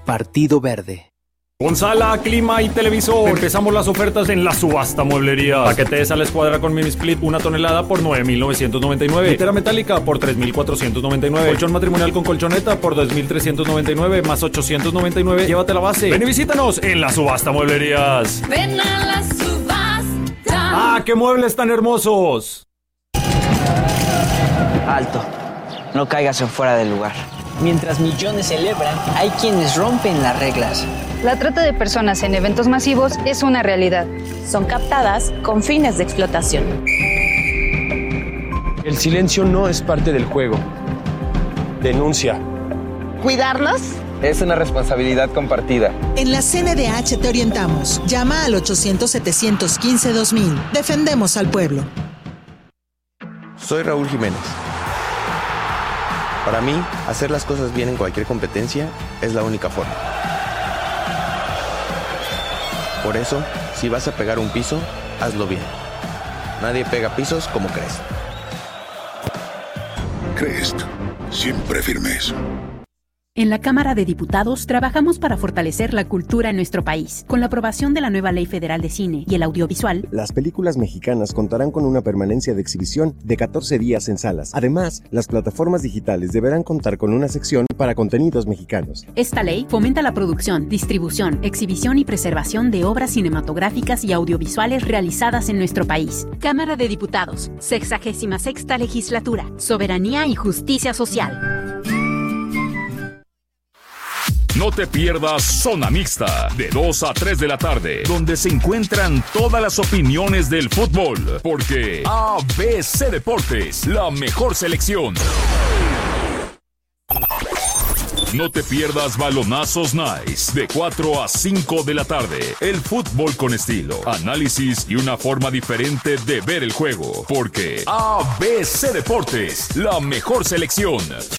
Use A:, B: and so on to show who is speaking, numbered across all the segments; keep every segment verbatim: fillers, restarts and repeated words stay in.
A: Partido Verde.
B: Con sala, clima y televisor. Empezamos las ofertas en la subasta mueblería. Paquete de sala escuadra con mini split, una tonelada por nueve mil novecientos noventa y nueve. Litera metálica por tres mil cuatrocientos noventa y nueve. Colchón matrimonial con colchoneta por dos mil trescientos noventa y nueve más ochocientos noventa y nueve. Llévate la base. Ven y visítanos en la subasta mueblerías.
C: Ven a la subasta.
B: ¡Ah, qué muebles tan hermosos!
D: Alto. No caigas en fuera del lugar. Mientras millones celebran, hay quienes rompen las reglas.
E: La trata de personas en eventos masivos es una realidad.
F: Son captadas con fines de explotación.
G: El silencio no es parte del juego. Denuncia.
H: ¿Cuidarnos?
I: Es una responsabilidad compartida.
J: En la C N D H te orientamos. Llama al ochocientos, setecientos quince, dos mil. Defendemos al pueblo.
K: Soy Raúl Jiménez. Para mí, hacer las cosas bien en cualquier competencia es la única forma. Por eso, si vas a pegar un piso, hazlo bien. Nadie pega pisos como Crest.
L: Crest, siempre firmes.
M: En la Cámara de Diputados trabajamos para fortalecer la cultura en nuestro país. Con la aprobación de la nueva Ley Federal de Cine y el Audiovisual,
N: las películas mexicanas contarán con una permanencia de exhibición de catorce días en salas. Además, las plataformas digitales deberán contar con una sección para contenidos mexicanos.
M: Esta ley fomenta la producción, distribución, exhibición y preservación de obras cinematográficas y audiovisuales realizadas en nuestro país. Cámara de Diputados, sexagésima sexta legislatura, soberanía y justicia social.
O: No te pierdas Zona Mixta, de dos a tres de la tarde, donde se encuentran todas las opiniones del fútbol, porque A B C Deportes, la mejor selección. No te pierdas Balonazos Nice, de cuatro a cinco de la tarde. El fútbol con estilo, análisis y una forma diferente de ver el juego, porque A B C Deportes, la mejor selección.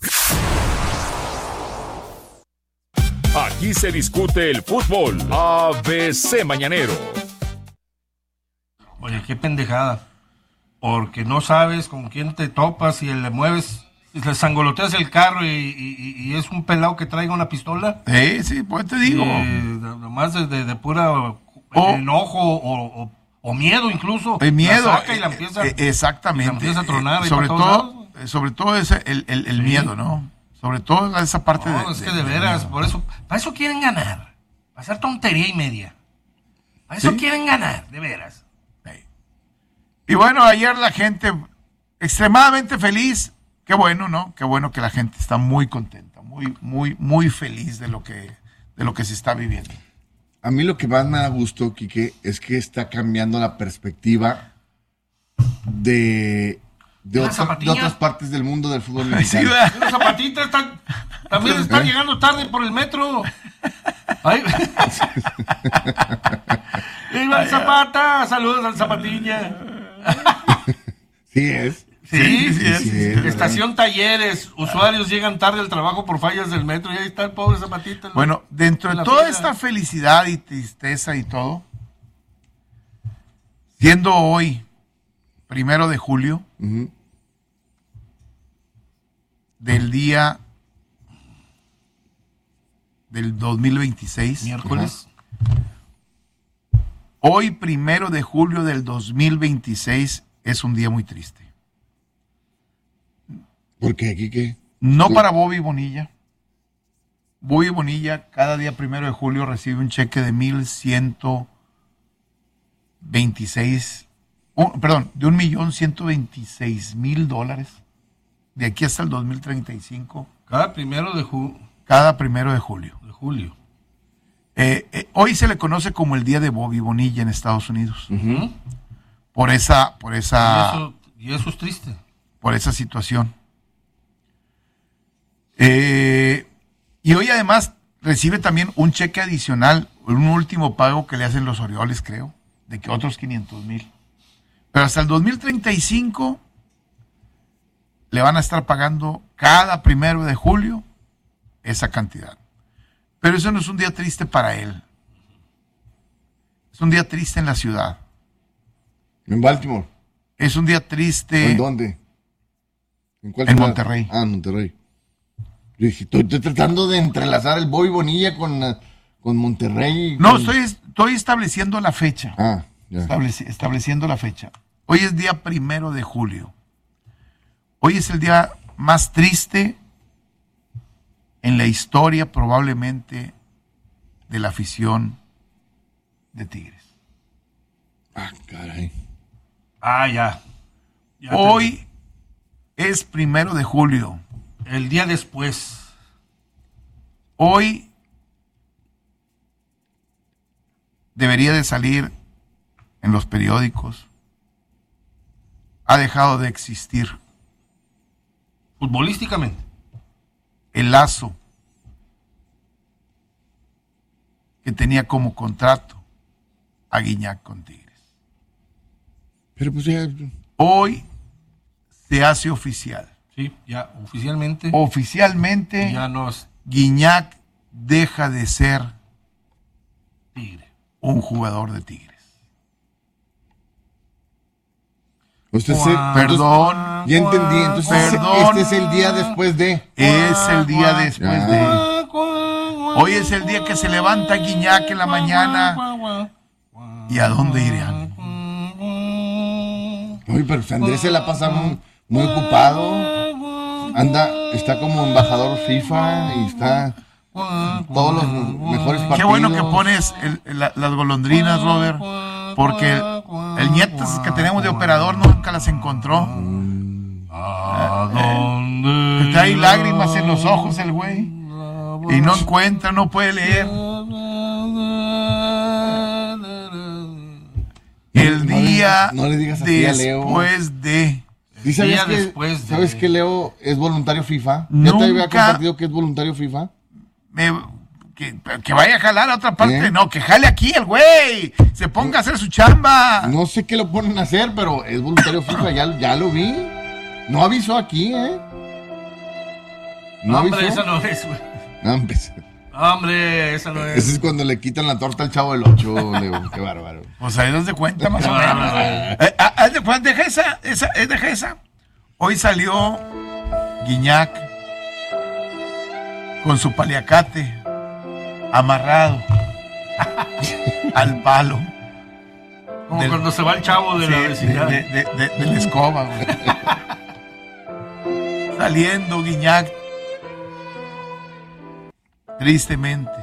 O: Aquí se discute el fútbol. A B C Mañanero.
P: Oye, qué pendejada. Porque no sabes con quién te topas y le mueves, y le sangoloteas el carro y, y, y es un pelado que traiga una pistola.
Q: Sí, sí, pues te digo.
P: Nomás de, de, de pura
Q: o,
P: enojo o, o, o miedo incluso.
Q: El miedo.
P: La saca y la empieza,
Q: eh, exactamente.
P: Y la empieza a tronar.
Q: Eh, sobre,
P: todo,
Q: todo, sobre todo es el, el, el sí. miedo, ¿no? Sobre todo esa parte
P: no,
Q: de...
P: No, es que
Q: de,
P: de veras,
Q: de
P: por eso, para eso quieren ganar. Para hacer tontería y media. Para eso ¿sí? quieren ganar, de veras.
Q: Sí. Y bueno, ayer la gente extremadamente feliz. Qué bueno, ¿no? Qué bueno que la gente está muy contenta, muy, muy, muy feliz de lo que, de lo que se está viviendo.
R: A mí lo que más me da gusto, Quique, es que está cambiando la perspectiva de... De, otra, de otras partes del mundo del fútbol mexicano.
P: Sí, las zapatitas están, también están ¿Eh? llegando tarde por el metro. Ay. ¡Viva el Zapata! Saludos al Zapatilla.
R: Sí es.
P: Sí, sí, sí, es. sí es. Estación Talleres. Usuarios llegan tarde al trabajo por fallas del metro y ahí está el pobre Zapatita.
Q: Bueno, dentro de toda esta felicidad y tristeza y todo, siendo hoy primero de julio, uh-huh. del día del dos mil veintiséis.
P: Miércoles.
Q: Uh-huh. Hoy, primero de julio del dos mil veintiséis, es un día muy triste.
R: ¿Por qué, Quique?
Q: No ¿Sí? para Bobby Bonilla. Bobby Bonilla, cada día primero de julio, recibe un cheque de mil ciento veintiséis Oh, perdón, de un millón ciento veintiséis mil dólares de aquí hasta el dos mil treinta y cinco.
P: Cada primero de julio.
Q: Cada primero de julio.
P: De julio.
Q: Eh, eh, hoy se le conoce como el Día de Bobby Bonilla en Estados Unidos.
P: Uh-huh.
Q: Por esa, por esa.
P: Y eso, y eso es triste.
Q: Por esa situación. Eh, y hoy además recibe también un cheque adicional, un último pago que le hacen los Orioles, creo, de que otros quinientos mil. Pero hasta el dos mil treinta y cinco le van a estar pagando cada primero de julio esa cantidad. Pero eso no es un día triste para él. Es un día triste en la ciudad.
R: ¿En Baltimore?
Q: Es un día triste.
R: ¿En dónde?
Q: ¿En cuál ciudad? En Monterrey.
R: Ah, en Monterrey. Estoy, estoy tratando de entrelazar el Bobby Bonilla con, uh, con Monterrey.
Q: No,
R: con...
Q: estoy, estoy estableciendo la fecha.
R: Ah, ya.
Q: Estableci- estableciendo la fecha. Hoy es día primero de julio. Hoy es el día más triste en la historia, probablemente, de la afición de Tigres.
R: Ah, caray.
P: Ah, ya. ya
Q: Hoy te... es primero de julio.
P: El día después.
Q: Hoy debería de salir en los periódicos. Ha dejado de existir.
P: Futbolísticamente.
Q: El lazo que tenía como contrato a Guiñac con Tigres.
R: Pero pues ya...
Q: Hoy se hace oficial.
P: Sí, ya oficialmente.
Q: Oficialmente
P: ya no es...
Q: Guiñac deja de ser
P: Tigre.
Q: Un jugador de Tigres.
R: Usted se,
Q: perdón.
R: Ya entendí. Entonces,
Q: perdón.
R: Este es el día después de.
Q: Es el día después
R: ah.
Q: de. Hoy es el día que se levanta Guiñac en la mañana. ¿Y a dónde irán?
R: Uy, pero Andrés se la pasa muy, muy ocupado. Anda, está como embajador FIFA y está todos los mejores partidos.
Q: Qué bueno que pones el, la, las golondrinas, Robert, porque el nietas que tenemos de operador nunca las encontró.
P: ¿A dónde?
Q: Trae lágrimas en los ojos el güey y no encuentra, no puede leer. El día
R: no le, no le digas así a Leo.
Q: Después de.
R: ¿Sí sabes
P: día
R: que,
P: después de...
R: ¿Sabes que Leo es voluntario FIFA?
Q: Nunca...
R: ¿Ya te había compartido que es voluntario FIFA?
Q: Me, que, que vaya a jalar a otra parte.
R: ¿Eh?
Q: No, que jale aquí el güey. Se ponga a hacer su chamba.
R: No sé qué lo ponen a hacer, pero es voluntario FIFA. Ya, ya lo vi. No avisó aquí, ¿eh?
P: No, hombre, esa no es, güey.
R: No, pues,
P: hombre, esa no es.
R: Ese es cuando le quitan la torta al Chavo del Ocho, Leo. Qué bárbaro.
Q: Pues ahí nos de cuenta más o menos. Eh, ah, pues deja esa, esa, eh, deja esa. Hoy salió Guiñac con su paliacate amarrado al palo.
P: Como
Q: del,
P: cuando se va el chavo de
Q: sí,
P: la vecindad.
Q: De, de, de, de la escoba, güey. Saliendo Guiñac. Tristemente.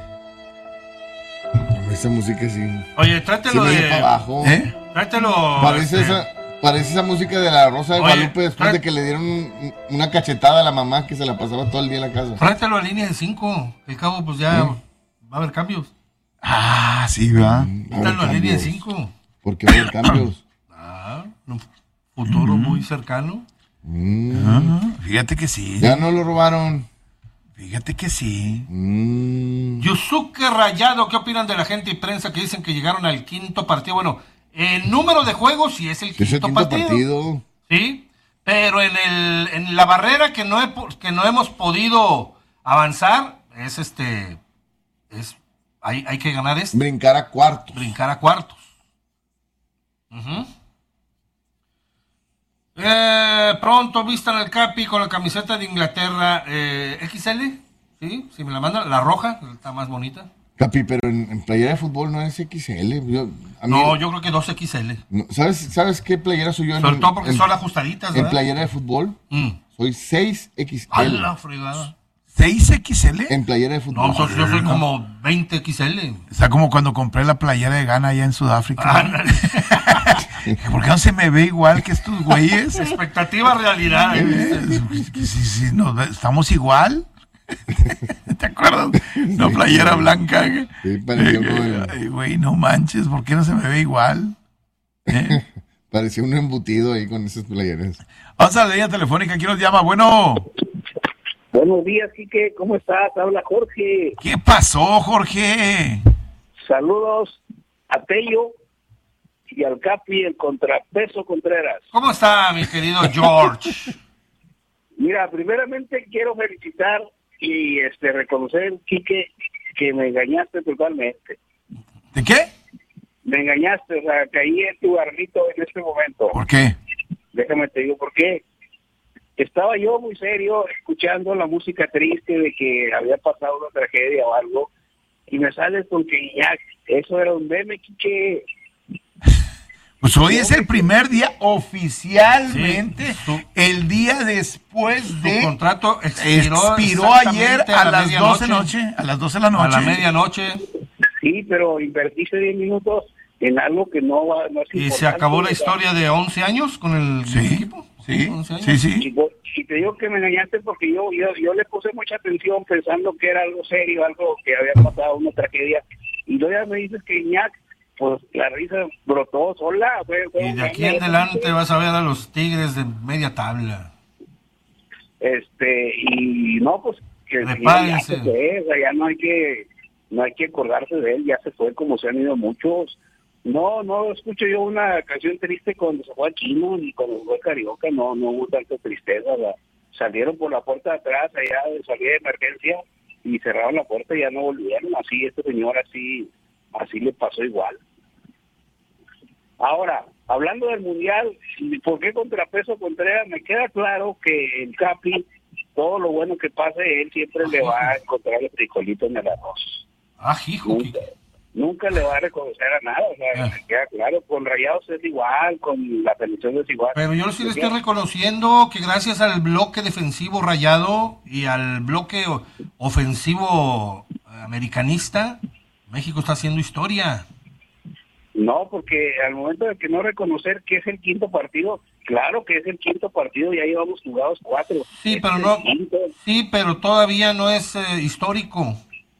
R: Esa música sí.
P: Oye, trátelo
R: sí
P: de.
R: Para abajo.
Q: ¿Eh?
P: Trátelo.
R: Parece,
P: este...
R: esa, parece esa música de la Rosa de
P: Oye,
R: Guadalupe después
P: trá...
R: de que le dieron una cachetada a la mamá que se la pasaba todo el día en la casa.
P: Trátelo a línea de cinco. El cabo, pues ya ¿sí? Va a haber cambios.
Q: Ah, sí, ¿verdad?
P: Trátelo a línea de cinco.
R: ¿Por qué va a haber cambios?
P: Ah, un futuro mm. muy cercano.
R: Mm.
Q: Ah, fíjate que sí.
R: Ya no lo robaron.
Q: Fíjate que sí.
R: Mm.
P: Yusuke Rayado, ¿qué opinan de la gente y prensa que dicen que llegaron al quinto partido? Bueno, el número de juegos sí es el quinto,
R: es el quinto partido. partido.
P: Sí, pero en el en la barrera que no he, que no hemos podido avanzar es este es hay, hay que ganar este.
R: Brincar a cuartos.
P: Brincar a cuartos. Uh-huh. Eh, pronto vistan al Capi con la camiseta de Inglaterra eh, X L, ¿sí? Si me la mandan, la roja, está más bonita.
R: Capi, pero en, en playera de fútbol no es X L. Yo, a mí,
P: no, yo creo que dos X L.
R: No, ¿sabes, ¿Sabes qué playera soy yo? En,
P: Sobre todo porque
R: en,
P: son ajustaditas, ¿verdad?
R: En playera de fútbol
P: mm.
R: soy seis X L.
P: ¡A la fregada!
Q: ¿seis X L?
R: En playera de fútbol.
P: No, entonces yo soy como veinte X L.
Q: Está como cuando compré la playera de Ghana allá en Sudáfrica. Ah, ¿por qué no se me ve igual que estos güeyes?
P: Expectativa realidad.
Q: ¿Eh? Si, si, no, ¿estamos igual? ¿Te acuerdas? No, playera blanca.
R: Sí, pareció
Q: eh, ay, güey, no manches, ¿por qué no se me ve igual? ¿Eh?
R: Parecía un embutido ahí con esas playeras.
Q: Vamos a la línea telefónica, ¿quién nos llama? Bueno.
A: Buenos días, Quique, ¿cómo estás? Habla Jorge.
Q: ¿Qué pasó, Jorge?
A: Saludos a Tello y al Capi, el contrapeso Contreras.
P: ¿Cómo está, mi querido George?
A: Mira, primeramente quiero felicitar y este reconocer, Quique, que me engañaste totalmente.
Q: ¿De qué?
A: Me engañaste, o sea, caí en tu garrito en este momento.
Q: ¿Por qué?
A: Déjame te digo por qué. estaba yo muy serio escuchando la música triste de que había pasado una tragedia o algo, y me sales con que ya, eso era un meme, Quique.
Q: Pues hoy es el primer día oficialmente, sí, su, el día después de...
P: Su contrato expiró,
Q: expiró ayer a, a las doce de la noche, a las doce de la noche.
P: A la medianoche.
A: Sí, pero invertiste diez minutos en algo que no va no es
P: y se acabó la historia de once años con el
Q: sí,
P: equipo.
Q: Sí, sí, sí.
A: Y, y te digo que me engañaste porque yo, yo yo le puse mucha atención pensando que era algo serio, algo que había pasado, una tragedia. Y luego ya me dices que Iñak, pues la risa brotó sola. Fue, fue
P: y de aquí en adelante vas a ver a los Tigres de media tabla.
A: Este, y no, pues que ya, ya se fue, o sea, ya no hay que no hay que acordarse de él, ya se fue como se han ido muchos. No, no escucho yo una canción triste cuando se fue a Chino ni cuando se fue a Carioca, no, no hubo tanta tristeza. La, salieron por la puerta de atrás, allá de salida de emergencia, y cerraron la puerta y ya no volvieron. Así, este señor así, así le pasó igual. Ahora, hablando del Mundial, ¿por qué contrapeso Contreras? Me queda claro que el Capi, todo lo bueno que pase, él siempre le va a encontrar el frijolito en el arroz.
P: Ah, hijo.
A: Nunca, nunca le va a reconocer a nada, o sea, ah. me queda claro, con Rayados es igual, con la selección es igual.
P: Pero yo sí le estoy reconociendo que gracias al bloque defensivo Rayado y al bloque ofensivo americanista, México está haciendo historia.
A: No, porque al momento de que no reconocer que es el quinto partido, claro que es el quinto partido, ya llevamos jugados cuatro.
P: Sí,
A: es
P: pero no, sí, pero todavía no es eh, histórico.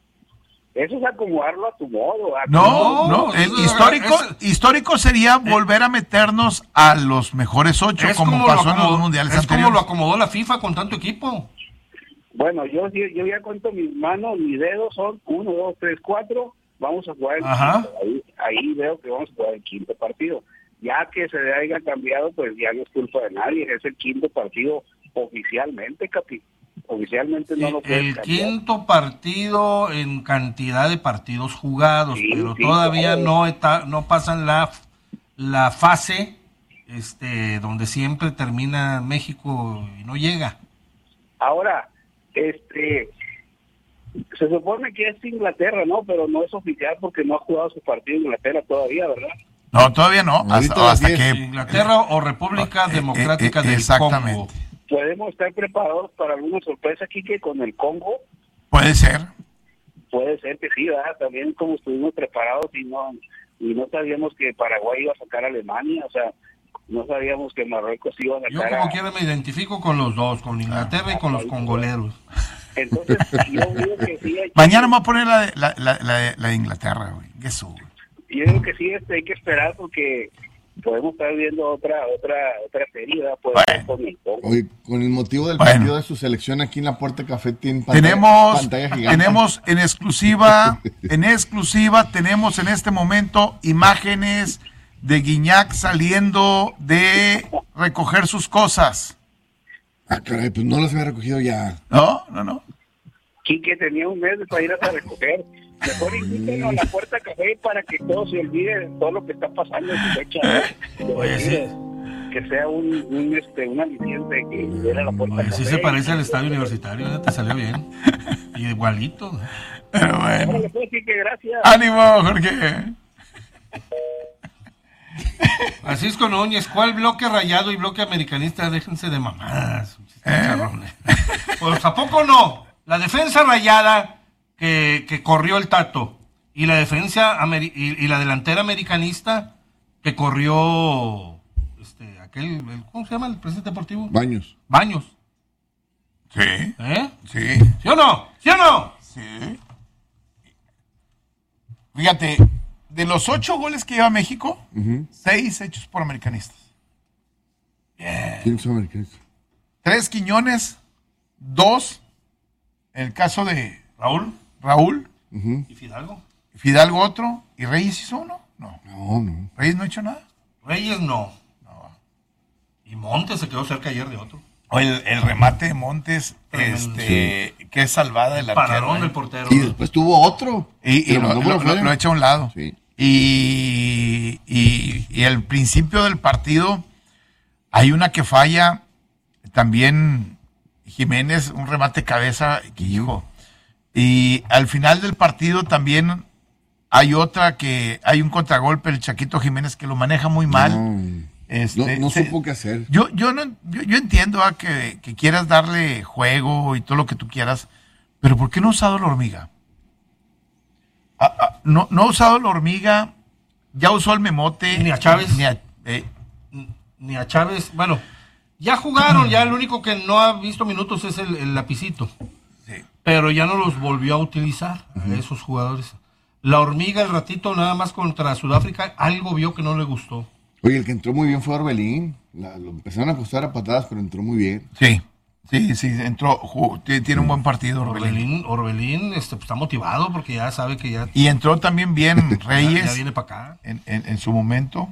A: Eso es acomodarlo a tu modo. A
Q: no, no, no, el histórico, es, histórico sería eh, volver a meternos a los mejores ocho, como, como pasó acomodó, en los mundiales
P: es
Q: anteriores.
P: Como lo acomodó la FIFA con tanto equipo.
A: Bueno, yo, yo ya cuento mis manos, mis dedos son uno, dos, tres, cuatro. Vamos a jugar el quinto. Ahí, ahí veo que vamos a jugar el quinto partido. Ya que se haya cambiado, pues ya no es culpa de nadie. Es el quinto partido oficialmente, Capi. Oficialmente no
P: sí,
A: lo pueden
P: el
A: cambiar.
P: Quinto partido en cantidad de partidos jugados, sí, pero sí, todavía claro. no está, no pasan la, la fase este donde siempre termina México y no llega.
A: Ahora, este... se supone que es Inglaterra, ¿no? Pero no es oficial porque no ha jugado su partido en Inglaterra todavía, ¿verdad?
Q: No, todavía no. Hasta, hasta que
P: Inglaterra o República eh, Democrática eh, eh, del
Q: exactamente.
P: Congo.
A: ¿Podemos estar preparados para alguna sorpresa, Quique, con el Congo?
Q: Puede ser.
A: Puede ser que sí, ¿verdad? También como estuvimos preparados y no y no sabíamos que Paraguay iba a sacar a Alemania, o sea, no sabíamos que Marruecos iba a sacar.
P: Yo como a... quiera me identifico con los dos, con Inglaterra ah, y con los congoleros.
A: Entonces, yo digo que sí hay que...
Q: Mañana me voy a poner la, la, la, la, la de Inglaterra, güey. Eso, güey.
A: Yo digo que sí, este, hay que esperar porque podemos estar viendo otra otra otra serie, bueno. con, el
R: Oye, con el motivo del bueno. partido de su selección aquí en la Puerta Café tiene pantalla,
Q: tenemos,
R: pantalla gigante.
Q: Tenemos en exclusiva, en exclusiva tenemos en este momento imágenes de Guiñac saliendo de recoger sus cosas.
R: Ah, caray, pues no las había recogido ya.
Q: No, no, no.
A: Quique tenía un mes para ir a recoger. Mejor invítenlo a la Puerta Café para que todo se olvide de todo lo que está pasando en su fecha. ¿no?
P: Oye, sí.
A: Que sea un, un, este, un aliciente que hubiera la Puerta
P: Oye,
A: Café.
P: Sí se parece al estadio universitario, ¿no? Te salió bien. Y igualito. ¿no?
Q: Pero bueno.
A: Bueno, pues, Quique, gracias.
Q: ¡Ánimo, Jorge!
P: Francisco Núñez, ¿cuál bloque Rayado y bloque americanista? Déjense de mamadas.
Q: ¿Eh?
P: Pues ¿a poco no? La defensa Rayada que, que corrió el Tato y la defensa ameri- y, y la delantera americanista que corrió este aquel el, ¿cómo se llama el presidente deportivo?
R: Baños.
P: Baños.
Q: Sí.
P: ¿Eh?
Q: Sí.
P: ¿Sí o no? ¿Sí o no?
Q: Sí. Fíjate, de los ocho goles que lleva México, uh-huh. seis hechos por americanistas.
R: Yeah. ¿Quién son americanistas?
Q: Tres Quiñones, dos, en el caso de
P: Raúl.
Q: Raúl.
P: Uh-huh. ¿Y Fidalgo?
Q: Fidalgo otro. ¿Y Reyes hizo uno? No.
R: No, no.
Q: ¿Reyes no ha hecho nada?
P: Reyes no. no. Y Montes se quedó cerca ayer de otro.
Q: El, el remate de Montes, este, sí. que es salvada del arquero.
P: Paradón ¿eh? del portero.
R: Y después tuvo otro.
Q: Y, y lo, lo, lo, lo echa a un lado.
R: Sí.
Q: Y, y, y el principio del partido, hay una que falla también Jiménez, un remate cabeza, que hijo. Y al final del partido también hay otra que hay un contragolpe, el Chaquito Jiménez, que lo maneja muy mal.
R: No,
Q: este,
R: no, no
Q: se,
R: supo qué hacer.
Q: Yo, yo, no, yo, yo entiendo ah, que, que quieras darle juego y todo lo que tú quieras, pero ¿por qué no ha usado la hormiga? Ah, ah, no, no ha usado la hormiga, ya usó el Memote.
P: Ni a Chávez.
Q: Ni a, eh,
P: ni a Chávez. Bueno, ya jugaron, ya el único que no ha visto minutos es el, el Lapicito.
Q: Sí.
P: Pero ya no los volvió a utilizar, uh-huh. a esos jugadores. La hormiga, el ratito, nada más contra Sudáfrica, algo vio que no le gustó.
R: Oye, el que entró muy bien fue Orbelín. La, lo empezaron a apostar a patadas, pero entró muy bien.
Q: Sí, sí, sí, entró, jugó, tiene un buen partido Orbelín.
P: Orbelín, Orbelín este, pues, está motivado porque ya sabe que ya...
Q: Y entró también bien Reyes.
P: ya, ya viene para acá.
Q: En, en, en su momento.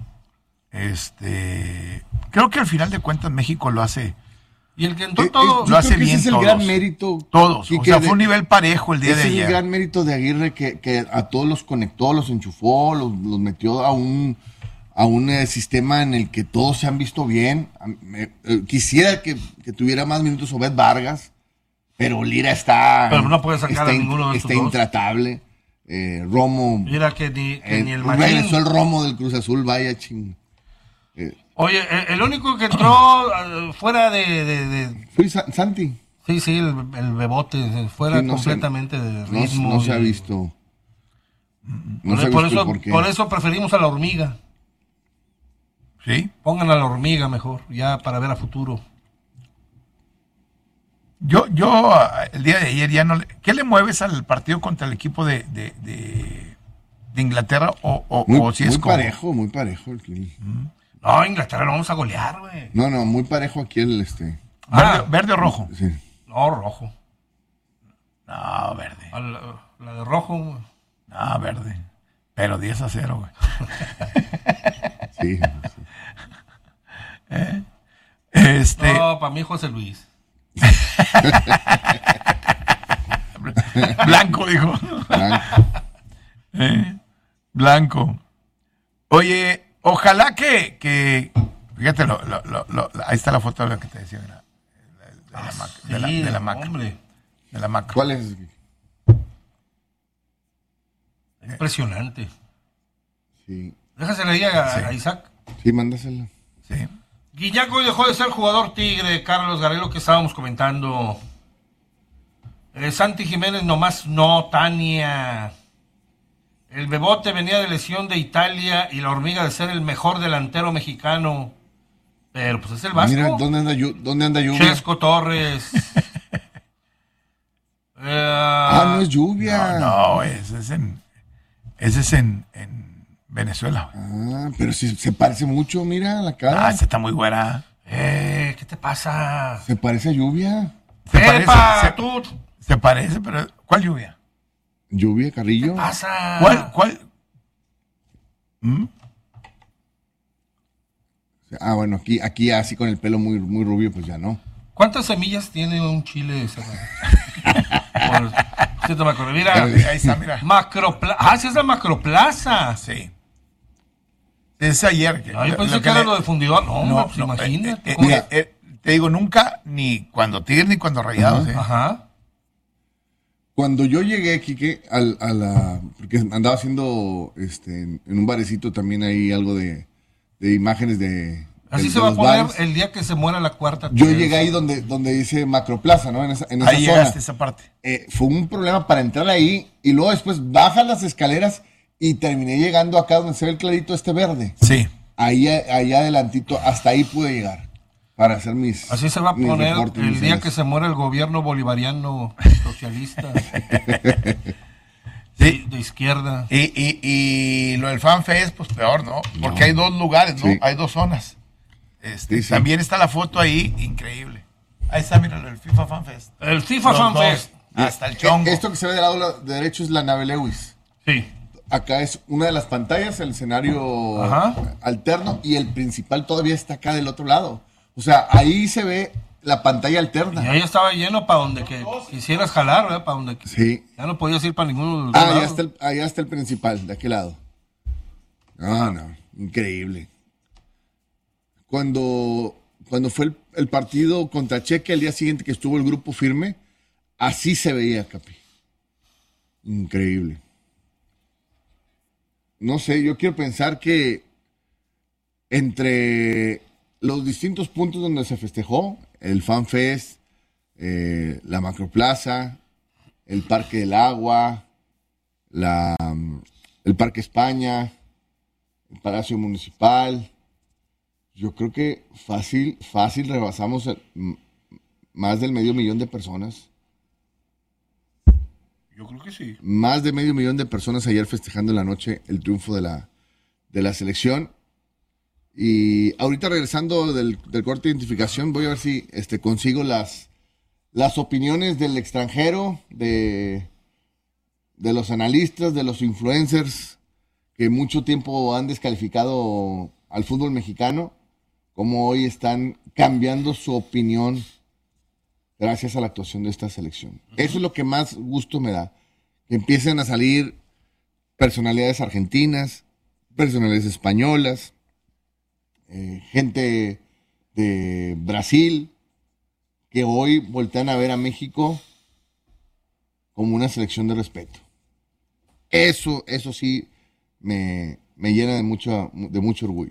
Q: Este, creo que al final de cuentas México lo hace...
P: Y el que entró todo...
Q: Eh, lo hace bien
R: ese es el
Q: todos.
R: gran mérito.
Q: Todos.
R: Y
Q: o
R: que
Q: sea,
R: de,
Q: fue un nivel parejo el día de ayer.
R: Ese es el gran mérito de Aguirre que, que a todos los conectó, los enchufó, los, los metió a un, a un eh, sistema en el que todos se han visto bien. Me, eh, quisiera que, que tuviera más minutos Obed Vargas, pero Lira está...
P: Pero no puede sacar
R: está,
P: a ninguno de
R: Está
P: estos
R: intratable. Eh, Romo...
P: Mira que ni, que
R: eh,
P: ni el Machín...
R: Regresó el Romo del Cruz Azul, vaya ching... Eh,
P: Oye, el único que entró uh, fuera de... de, de...
R: Fui Santi.
P: Sí, sí, el, el Bebote, fuera
R: sí, no
P: completamente
R: se,
P: de ritmo.
R: No, no se
P: y...
R: ha visto.
P: No por, se ha por, visto eso, por, por eso preferimos a la hormiga.
Q: ¿Sí?
P: Pongan a la hormiga mejor, ya para ver a futuro.
Q: Yo, yo el día de ayer ya no... Le, ¿qué le mueves al partido contra el equipo de, de, de, de Inglaterra? O, o,
R: muy,
Q: o si es
R: muy
Q: como...
R: parejo, muy parejo el clima.
Q: ¿Mm?
P: No, Inglaterra lo vamos a golear, güey.
R: No, no, muy parejo aquí el este.
Q: Ah, ¿Verde, verde o rojo?
R: Sí.
P: No, rojo.
Q: No, verde.
P: La, la de rojo, güey.
Q: No, verde. Pero diez a cero, güey.
R: Sí. sí.
Q: ¿Eh? Este...
P: No, para mí José Luis.
Q: Blanco, dijo.
R: Blanco.
Q: ¿Eh? Blanco. Oye... Ojalá que, que fíjate, lo, lo, lo, lo, ahí está la foto de lo que te decía, de la, de la,
P: ah,
Q: de la,
P: sí,
Q: de la macro.
P: Hombre.
Q: De la macro.
R: ¿Cuál es?
P: Impresionante.
R: Sí.
P: Déjasela ahí a,
R: sí.
P: a Isaac.
R: Sí, mándasela.
Q: Sí.
P: Guiñac hoy dejó de ser jugador tigre, Carlos Garelo, que estábamos comentando. Eh, Santi Jiménez nomás no, Tania. El Bebote venía de lesión de Italia y la hormiga de ser el mejor delantero mexicano. Pero pues es el Vasco.
R: Mira, ¿dónde anda, dónde anda lluvia?
P: Chesco Torres.
R: uh, ah, no es lluvia.
Q: No, no ese es en, ese es en, en Venezuela.
R: Ah, pero si se parece mucho, mira la cara.
Q: Ah, esa está muy buena.
P: Eh, ¿qué te pasa?
R: Se parece a lluvia.
Q: Se parece, se,
P: tú.
Q: se parece, pero ¿cuál lluvia?
R: Lluvia, Carrillo.
P: ¿Qué pasa?
Q: ¿Cuál? ¿Cuál? ¿Mm?
R: Ah, bueno, aquí, aquí así con el pelo muy, muy rubio, pues ya no.
P: ¿Cuántas semillas tiene un chile? Por, sí, te me acuerdo. Mira,
Q: ahí está, mira.
P: Macropla ah, sí es la Macroplaza.
Q: Sí. Es ayer. Que,
P: no, yo pensé que, que era le... lo de fundidor. No, no, pues no imagínate.
Q: Eh, eh, mira, eh, te digo, nunca, ni cuando Tigres, ni cuando Rayados.
P: Ajá.
Q: Eh.
P: Ajá.
R: Cuando yo llegué, Quique, al, a la... Porque andaba haciendo este, en un barecito también ahí algo de, de imágenes de...
P: Así
R: de,
P: se
R: de
P: va a poner
R: bares.
P: El día que se muera la cuarta.
R: Yo llegué ahí donde, donde dice Macroplaza, ¿no? En esa, en esa
Q: ahí
R: zona.
Q: llegaste esa parte.
R: Eh, fue un problema para entrar ahí y luego después bajas las escaleras y terminé llegando acá donde se ve el clarito este verde.
Q: Sí.
R: Ahí, ahí adelantito, hasta ahí pude llegar. Para hacer mis...
P: Así se va a poner el día que se muera el gobierno bolivariano socialista.
Q: Sí.
P: De izquierda.
Q: Y, y, y lo del FanFest, pues peor, ¿no? Porque no. Hay dos lugares, ¿no? Sí. Hay dos zonas. Este, sí, sí. También está la foto ahí, increíble. Ahí está, mira, el FIFA FanFest.
P: El FIFA los FanFest.
Q: Dos, hasta el chongo.
R: Esto que se ve del lado derecho es la nave Lewis.
P: Sí.
R: Acá es una de las pantallas, el escenario Ajá. alterno, y el principal todavía está acá del otro lado. O sea, ahí se ve la pantalla alterna.
P: Y ahí estaba lleno para donde que quisieras jalar, ¿verdad? Para donde que
R: sí.
P: Ya no podías ir para ninguno de los
R: Ah,
P: lados.
R: allá está, el, allá está el principal, de aquel lado. No, no, increíble. Cuando, cuando fue el, el partido contra Chequia, el día siguiente que estuvo el grupo firme, así se veía, Capi. Increíble. No sé, yo quiero pensar que entre los distintos puntos donde se festejó, el Fan Fest, eh, la Macroplaza, el Parque del Agua, la, el Parque España, el Palacio Municipal, yo creo que fácil, fácil rebasamos el, más del medio millón de personas.
P: Yo creo que sí.
R: Más de medio millón de personas ayer festejando en la noche el triunfo de la, de la selección. Y ahorita regresando del, del corte de identificación, voy a ver si este, consigo las, las opiniones del extranjero, de, de los analistas, de los influencers, que mucho tiempo han descalificado al fútbol mexicano, como hoy están cambiando su opinión gracias a la actuación de esta selección. Eso es lo que más gusto me da, que empiecen a salir personalidades argentinas, personalidades españolas, eh, gente de Brasil, que hoy voltean a ver a México como una selección de respeto. Eso, eso sí me, me llena de mucho, de mucho orgullo.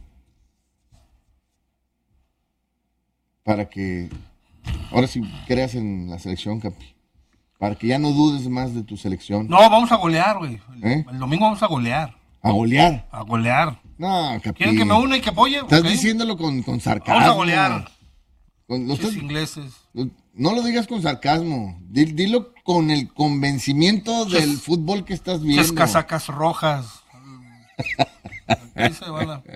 R: Para que ahora sí creas en la selección, Capi. Para que ya no dudes más de tu selección.
P: No, vamos a golear, güey. El,
R: ¿Eh?
P: el domingo vamos a golear.
R: ¿A golear?
P: A golear.
R: No, Capi.
P: ¿Quieren que me une y que apoye?
R: Estás
P: Okay.
R: diciéndolo con, con sarcasmo.
P: Vamos a golear.
R: Con los
P: Los
R: estás-
P: ingleses.
R: No lo digas con sarcasmo. Di- Dilo con el convencimiento
P: Ches-
R: del fútbol que estás
P: Esas
R: viendo.
P: casacas rojas. Aquí se van a...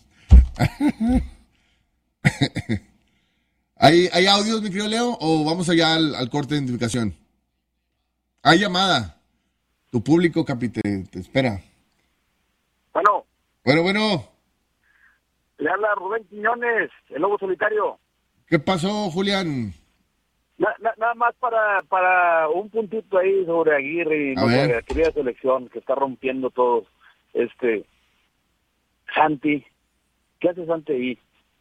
R: ¿Hay, ¿Hay audios, mi querido Leo? ¿O vamos allá al, al corte de identificación? Hay llamada. Tu público, Capi, te, te espera.
A: Bueno,
R: Bueno, bueno.
A: le habla Rubén Quiñones, el lobo solitario.
R: ¿Qué pasó, Julián?
A: Na- na- nada más para, para un puntito ahí sobre Aguirre y
R: A
A: no,
R: ver.
A: la querida selección que está rompiendo todo. Este, Santi, ¿qué hace Santi ahí?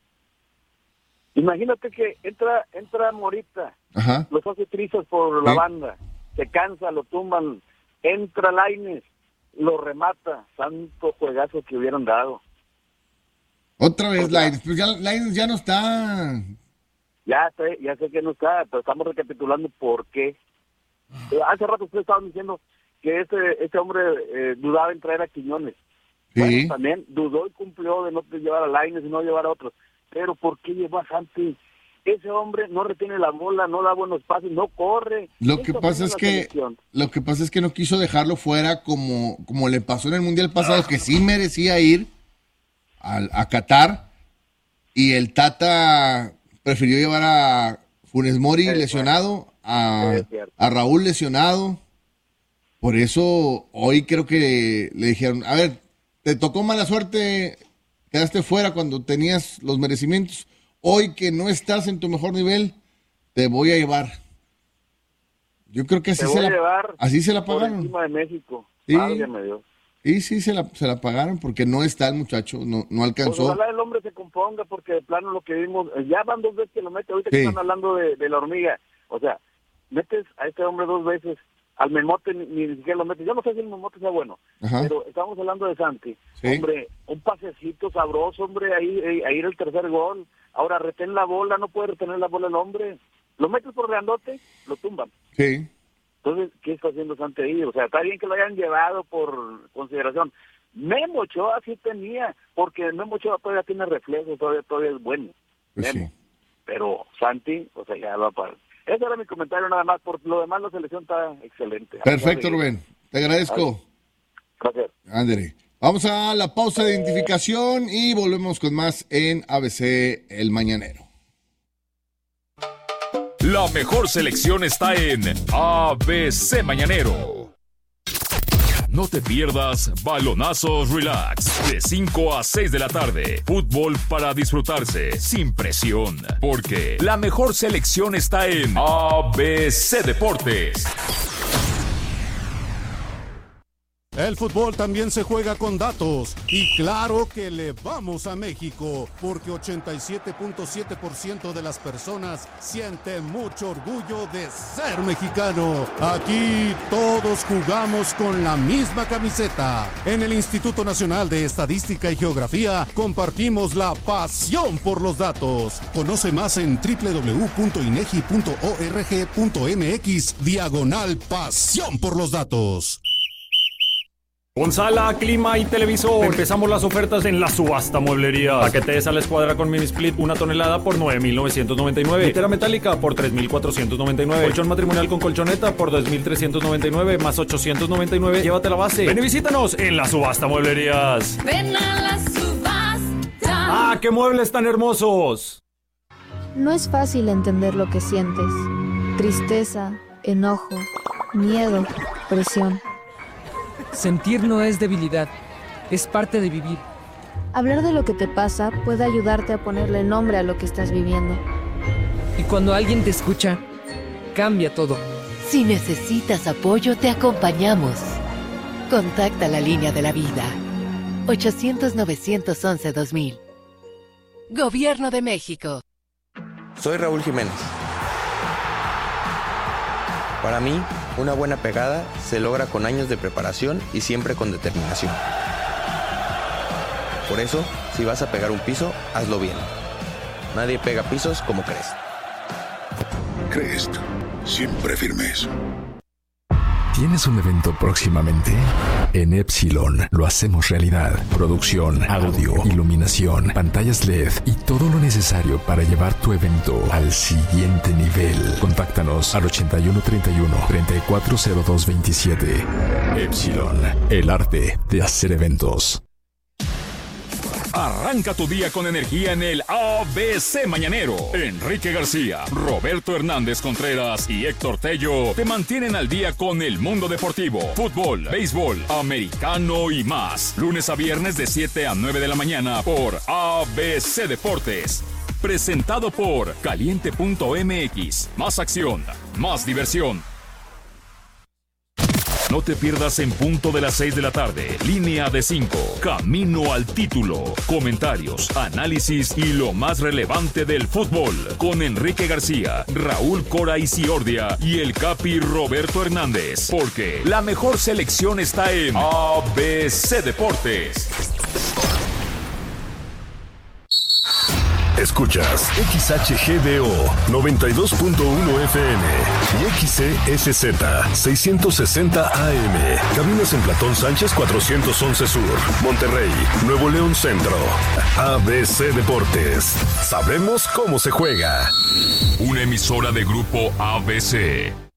A: Imagínate que entra entra Morita,
R: Ajá.
A: los hace trizas por la
R: Sí.
A: banda, se cansa, lo tumban, entra Lainez, lo remata, santo juegazo que hubieran dado.
R: Otra vez, Lainez. Pues ya, Lainez ya no está.
A: Ya sé, ya sé que no está, pero estamos recapitulando por qué. Eh, Hace rato ustedes estaban diciendo que ese, ese hombre eh, dudaba en traer a Quiñones.
R: Sí.
A: Bueno, también dudó y cumplió de no llevar a Lainez y no llevar a otros. Pero ¿por qué llevó a Santi? Ese hombre no retiene la bola, no da buenos pases, no corre.
R: Lo
A: Eso
R: que
A: fue
R: pasa
A: en
R: es
A: la
R: que
A: selección.
R: lo que pasa es que no quiso dejarlo fuera como, como le pasó en el Mundial pasado, que sí merecía ir al, a Qatar, y el Tata prefirió llevar a Funes Mori
A: Es
R: lesionado, a,
A: Es cierto.
R: a Raúl lesionado. Por eso hoy creo que le dijeron, a ver, te tocó mala suerte, quedaste fuera cuando tenías los merecimientos. Hoy que no estás en tu mejor nivel, te voy a llevar. Yo creo que así
A: Te
R: se
A: voy
R: la,
A: a llevar
R: así se la
A: por
R: pagaron.
A: encima de México.
R: Sí.
A: Válgame Dios.
R: Sí, sí, se la, se la pagaron porque no está el muchacho, no, no
A: Pues
R: alcanzó.
A: ojalá el hombre se componga porque de plano lo que vimos, eh, ya van dos veces que lo mete, ahorita
R: Sí.
A: que están hablando de, de la hormiga, o sea, metes a este hombre dos veces, al Memote ni, ni siquiera lo metes, yo no sé si el Memote sea bueno,
R: Ajá.
A: pero estamos hablando de Santi,
R: Sí.
A: hombre, un pasecito sabroso, hombre, ahí, ahí, ahí era el tercer gol, ahora retén la bola, no puede retener la bola el hombre, lo metes por grandote, lo tumban.
R: Sí.
A: Entonces, ¿qué está haciendo Santi ahí? O sea, está bien que lo hayan llevado por consideración. Memo Ochoa sí tenía, porque Memo Ochoa todavía tiene reflejos, todavía, todavía es bueno.
R: Pues
A: Memo.
R: sí.
A: Pero Santi, o sea, ya va para... Ese era mi comentario nada más, por lo demás la selección está excelente.
R: Perfecto, Rubén. Te agradezco.
A: Gracias.
R: Ándale. Vamos a la pausa de identificación y volvemos con más en A B C El Mañanero.
O: La mejor selección está en A B C Mañanero. No te pierdas Balonazos Relax de cinco a seis de la tarde. Fútbol para disfrutarse sin presión, porque la mejor selección está en A B C Deportes.
H: El El fútbol también se juega con datos. Y claro que le vamos a México, porque ochenta y siete punto siete por ciento de las personas sienten mucho orgullo de ser mexicano. Aquí todos jugamos con la misma camiseta. En el Instituto Nacional de Estadística y Geografía compartimos la pasión por los datos. Conoce más en doble u doble u doble u punto inegi punto org punto mx diagonal pasión por los datos.
B: Con sala, clima y televisor. Empezamos las ofertas en la subasta mueblería. Paquete de sala escuadra con mini split, una tonelada por nueve mil novecientos noventa y nueve. Litera metálica por tres mil cuatrocientos noventa y nueve. Colchón matrimonial con colchoneta por dos mil trescientos noventa y nueve más ochocientos noventa y nueve. Llévate la base. Ven y visítanos en la subasta mueblerías.
C: Ven a la subasta.
B: ¡Ah, qué muebles tan hermosos!
S: No es fácil entender lo que sientes. Tristeza, enojo, miedo, presión.
T: Sentir no es debilidad, es parte de vivir.
S: Hablar de lo que te pasa puede ayudarte a ponerle nombre a lo que estás viviendo.
T: Y cuando alguien te escucha, cambia todo.
U: Si necesitas apoyo, te acompañamos. Contacta la línea de la vida. ochocientos, novecientos once, dos mil. Gobierno de México.
K: Soy Raúl Jiménez. Para mí, una buena pegada se logra con años de preparación y siempre con determinación. Por eso, si vas a pegar un piso, hazlo bien. Nadie pega pisos como Crest.
L: Crest, siempre firmes.
V: ¿Tienes un evento próximamente? En Epsilon lo hacemos realidad. Producción, audio, iluminación, pantallas L E D y todo lo necesario para llevar tu evento al siguiente nivel. Contáctanos al ochenta y uno treinta y uno, treinta y cuatro cero dos veintisiete. Epsilon, el arte de hacer eventos.
O: Arranca tu día con energía en el A B C Mañanero. Enrique García, Roberto Hernández Contreras y Héctor Tello te mantienen al día con el mundo deportivo, fútbol, béisbol, americano y más. Lunes a viernes de siete a nueve de la mañana por A B C Deportes. Presentado por Caliente punto M X. Más acción, más diversión. No te pierdas en punto de las seis de la tarde, línea de cinco, camino al título, comentarios, análisis y lo más relevante del fútbol, con Enrique García, Raúl Cora Isiordia y el Capi Roberto Hernández, porque la mejor selección está en A B C Deportes.
W: Escuchas X H G D O noventa y dos punto uno F M y X C S Z seiscientos sesenta A M. Cabinas en Platón Sánchez cuatrocientos once Sur, Monterrey, Nuevo León Centro. A B C Deportes. Sabemos cómo se juega.
O: Una emisora de Grupo A B C.